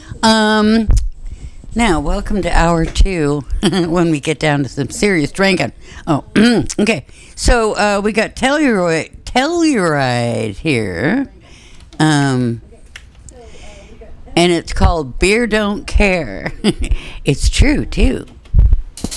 Now, welcome to hour 2 when we get down to some serious drinking. Oh, okay. So we got Telluride here. And it's called Beer Don't Care. It's true, too.